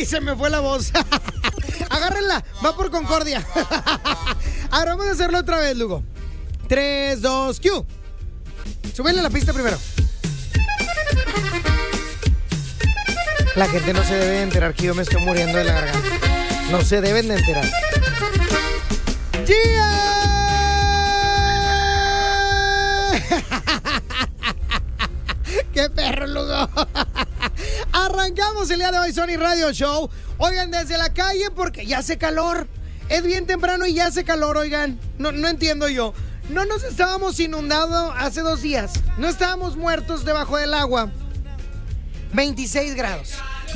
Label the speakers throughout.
Speaker 1: se me fue la voz. Agárrenla, va por Concordia. Ahora vamos a hacerlo otra vez, Lugo. 3, 2, Q. Súbele la pista primero. La gente no se debe de enterar que yo me estoy muriendo de la garganta. No se deben de enterar. ¡Yeah! ¡Qué perro, Lugo! Arrancamos el día de hoy, Sony Radio Show. Oigan, desde la calle porque ya hace calor. Es bien temprano y ya hace calor, oigan. No entiendo yo. No nos estábamos inundando hace 2 días. No estábamos muertos debajo del agua. 26 grados.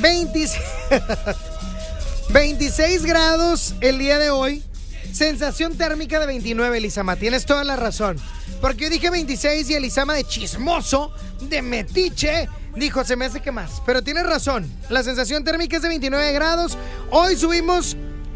Speaker 1: 26 grados el día de hoy. Sensación térmica de 29, Elisama. Tienes toda la razón. Porque yo dije 26 y Elisama de chismoso, de metiche, dijo, se me hace que más. Pero tienes razón. La sensación térmica es de 29 grados. Hoy subimos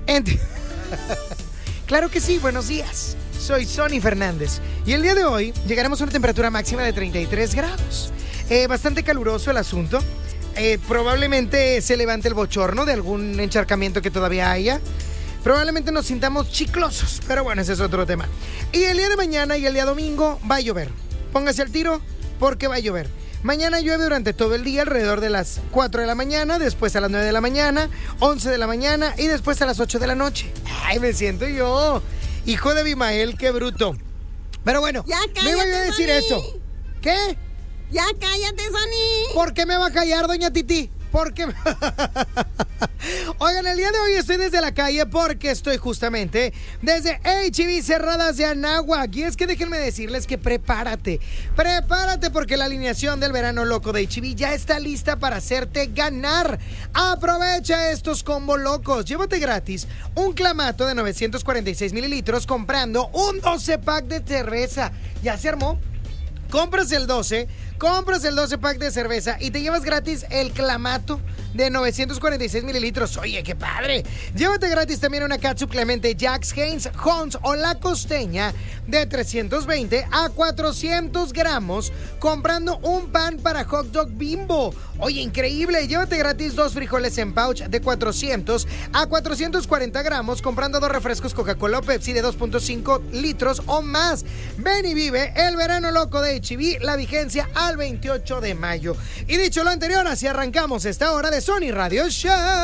Speaker 1: Claro que sí, buenos días. Soy Sony Fernández. Y el día de hoy llegaremos a una temperatura máxima de 33 grados. Bastante caluroso el asunto. Probablemente se levante el bochorno de algún encharcamiento que todavía haya. Probablemente nos sintamos chiclosos, pero bueno, ese es otro tema. Y el día de mañana y el día domingo va a llover. Póngase al tiro porque va a llover. Mañana llueve durante todo el día, alrededor de las 4 de la mañana, después a las 9 de la mañana, 11 de la mañana y después a las 8 de la noche. Ay, me siento yo, hijo de Abimael, qué bruto. Pero bueno,
Speaker 2: ya cállate,
Speaker 1: me iba a decir
Speaker 2: Sony.
Speaker 1: eso. ¿Qué?
Speaker 2: Ya cállate, Sony.
Speaker 1: ¿Por qué me va a callar, doña Titi? ¿Por qué? Oigan, el día de hoy estoy desde la calle porque estoy justamente desde H-E-B Cerradas de Anáhuac. Y es que déjenme decirles que prepárate porque la alineación del verano loco de H-E-B ya está lista para hacerte ganar. Aprovecha estos combo locos. Llévate gratis un clamato de 946 mililitros comprando un 12 pack de cerveza. ¿Ya se armó? Compras el 12 pack de cerveza y te llevas gratis el clamato de 946 mililitros. Oye, qué padre. Llévate gratis también una catsup Clemente Jack's, Heinz, Hans o La Costeña de 320 a 400 gramos comprando un pan para hot dog Bimbo. Oye, increíble. Llévate gratis 2 frijoles en pouch de 400 a 440 gramos comprando 2 refrescos Coca-Cola o Pepsi de 2.5 litros o más. Ven y vive el verano loco de H-E-B, la vigencia al 28 de mayo. Y dicho lo anterior, así arrancamos esta hora de Sony Radio Show.